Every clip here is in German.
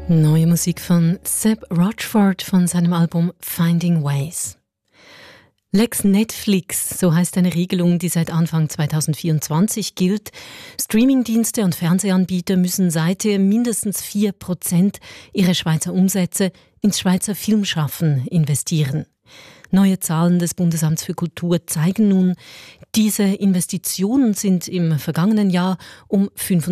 Neue Musik von Seb Rochford von seinem Album Finding Ways. Lex Netflix, so heißt eine Regelung, die seit Anfang 2024 gilt. Streamingdienste und Fernsehanbieter müssen seither mindestens 4% ihrer Schweizer Umsätze ins Schweizer Filmschaffen investieren. Neue Zahlen des Bundesamts für Kultur zeigen nun, diese Investitionen sind im vergangenen Jahr um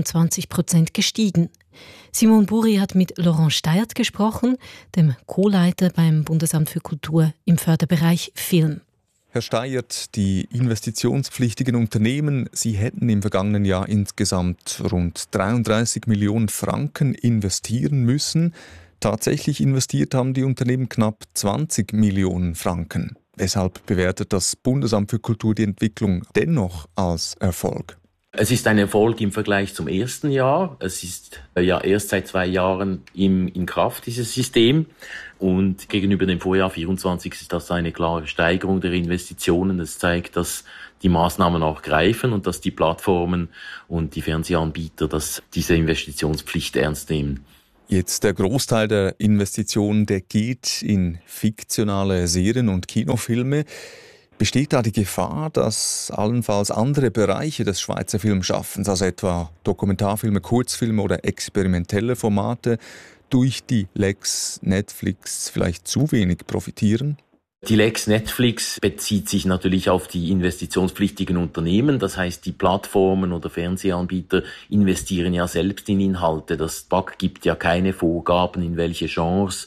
25% gestiegen. Simon Buri hat mit Laurent Steyert gesprochen, dem Co-Leiter beim Bundesamt für Kultur im Förderbereich Film. Herr Steyert, die investitionspflichtigen Unternehmen, sie hätten im vergangenen Jahr insgesamt rund 33 Millionen Franken investieren müssen. Tatsächlich investiert haben die Unternehmen knapp 20 Millionen Franken. Weshalb bewertet das Bundesamt für Kultur die Entwicklung dennoch als Erfolg? Es ist ein Erfolg im Vergleich zum ersten Jahr. Es ist ja erst seit 2 Jahren in Kraft, dieses System. Und gegenüber dem Vorjahr 24 ist das eine klare Steigerung der Investitionen. Es zeigt, dass die Maßnahmen auch greifen und dass die Plattformen und die Fernsehanbieter diese Investitionspflicht ernst nehmen. Jetzt der Großteil der Investitionen, der geht in fiktionale Serien und Kinofilme. Besteht da die Gefahr, dass allenfalls andere Bereiche des Schweizer Filmschaffens, also etwa Dokumentarfilme, Kurzfilme oder experimentelle Formate, durch die Lex Netflix vielleicht zu wenig profitieren? Die Lex Netflix bezieht sich natürlich auf die investitionspflichtigen Unternehmen. Das heißt, die Plattformen oder Fernsehanbieter investieren ja selbst in Inhalte. Das BAK gibt ja keine Vorgaben, in welche Genres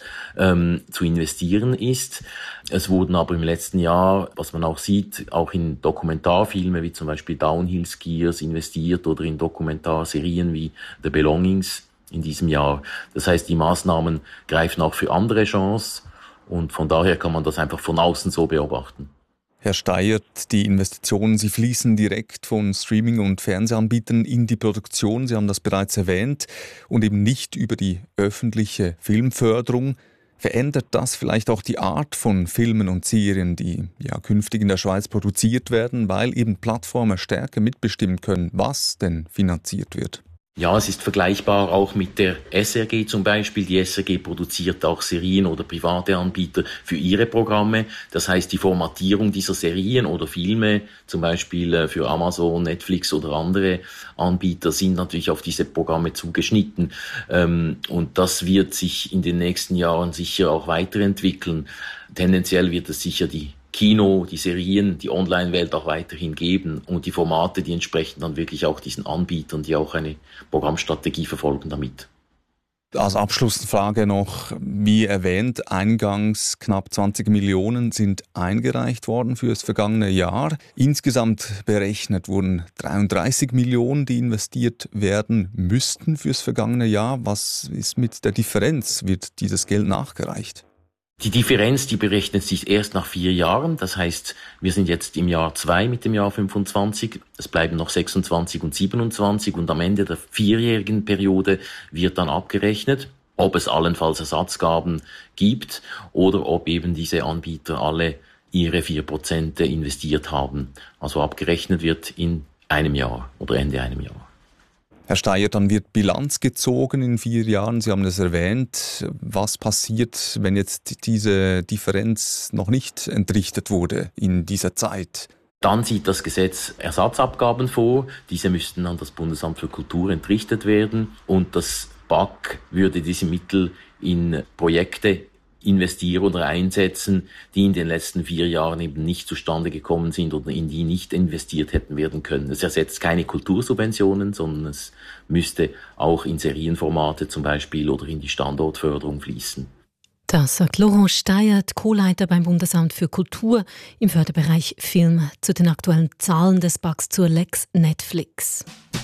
zu investieren ist. Es wurden aber im letzten Jahr, was man auch sieht, auch in Dokumentarfilme wie zum Beispiel Downhill Skiers investiert oder in Dokumentarserien wie The Belongings in diesem Jahr. Das heißt, die Maßnahmen greifen auch für andere Genres. Und von daher kann man das einfach von außen so beobachten. Herr Steyert, die Investitionen, sie fließen direkt von Streaming- und Fernsehanbietern in die Produktion. Sie haben das bereits erwähnt. Und eben nicht über die öffentliche Filmförderung. Verändert das vielleicht auch die Art von Filmen und Serien, die ja künftig in der Schweiz produziert werden, weil eben Plattformen stärker mitbestimmen können, was denn finanziert wird? Ja, es ist vergleichbar auch mit der SRG zum Beispiel. Die SRG produziert auch Serien oder private Anbieter für ihre Programme. Das heißt, die Formatierung dieser Serien oder Filme, zum Beispiel für Amazon, Netflix oder andere Anbieter, sind natürlich auf diese Programme zugeschnitten. Und das wird sich in den nächsten Jahren sicher auch weiterentwickeln. Tendenziell wird es sicher die Serien, die Online-Welt auch weiterhin geben und die Formate, die entsprechen dann wirklich auch diesen Anbietern, die auch eine Programmstrategie verfolgen damit. Als Abschlussfrage noch, wie erwähnt, eingangs knapp 20 Millionen sind eingereicht worden für das vergangene Jahr. Insgesamt berechnet wurden 33 Millionen, die investiert werden müssten fürs vergangene Jahr. Was ist mit der Differenz? Wird dieses Geld nachgereicht? Die Differenz, die berechnet sich erst nach 4 Jahren. Das heißt, wir sind jetzt im Jahr 2 mit dem Jahr 25. Es bleiben noch 26 und 27 und am Ende der 4-jährigen Periode wird dann abgerechnet, ob es allenfalls Ersatzgaben gibt oder ob eben diese Anbieter alle ihre 4% investiert haben. Also abgerechnet wird in einem Jahr oder Ende einem Jahr. Herr Steyert, dann wird Bilanz gezogen in 4 Jahren. Sie haben das erwähnt. Was passiert, wenn jetzt diese Differenz noch nicht entrichtet wurde in dieser Zeit? Dann sieht das Gesetz Ersatzabgaben vor. Diese müssten an das Bundesamt für Kultur entrichtet werden. Und das BAK würde diese Mittel in Projekte investieren oder einsetzen, die in den letzten 4 Jahren eben nicht zustande gekommen sind oder in die nicht investiert hätten werden können. Es ersetzt keine Kultursubventionen, sondern es müsste auch in Serienformate zum Beispiel oder in die Standortförderung fließen. Das sagt Laurent Steyert, Co-Leiter beim Bundesamt für Kultur im Förderbereich Film, zu den aktuellen Zahlen des BAKs zur Lex Netflix.